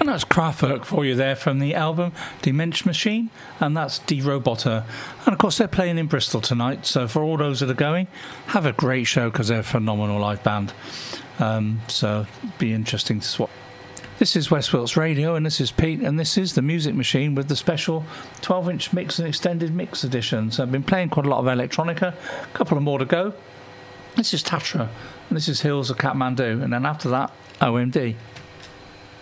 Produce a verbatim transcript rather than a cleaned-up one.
And that's Kraftwerk for you there from the album Die Mensch Machine, and that's Die Roboter. And of course they're playing in Bristol tonight, so for all those that are going, have a great show because they're a phenomenal live band. Um, so be interesting to swap. This is West Wilts Radio, and this is Pete, and this is the Music Machine with the special twelve inch mix and extended mix edition. So I've been playing quite a lot of electronica, a couple of more to go. This is Tatra, and this is Hills of Kathmandu, and then after that, O M D.